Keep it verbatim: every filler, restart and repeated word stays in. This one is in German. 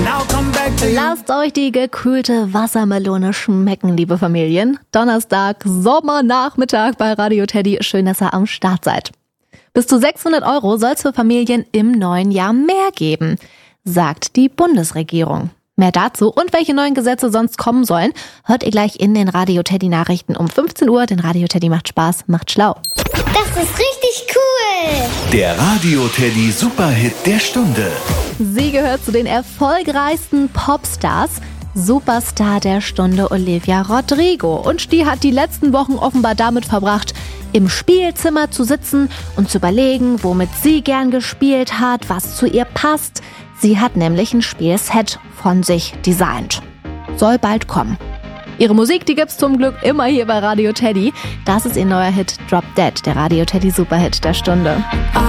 Lasst euch die gekühlte Wassermelone schmecken, liebe Familien. Donnerstag, Sommernachmittag bei Radio Teddy. Schön, dass ihr am Start seid. Bis zu sechshundert Euro soll es für Familien im neuen Jahr mehr geben, sagt die Bundesregierung. Mehr dazu und welche neuen Gesetze sonst kommen sollen, hört ihr gleich in den Radio Teddy Nachrichten um fünfzehn Uhr. Denn Radio Teddy macht Spaß, macht schlau. Das ist richtig cool. Der Radio Teddy Superhit der Stunde. Sie gehört zu den erfolgreichsten Popstars. Superstar der Stunde Olivia Rodrigo. Und die hat die letzten Wochen offenbar damit verbracht, im Spielzimmer zu sitzen und zu überlegen, womit sie gern gespielt hat, was zu ihr passt. Sie hat nämlich ein Spielset von sich designt. Soll bald kommen. Ihre Musik, die gibt's zum Glück immer hier bei Radio Teddy. Das ist ihr neuer Hit Drop Dead, der Radio Teddy Superhit der Stunde.